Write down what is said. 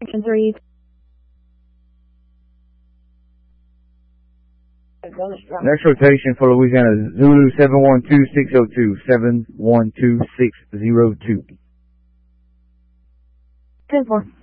Rotation 3. Next rotation for Louisiana, Zulu 712602, 712602. 10-4.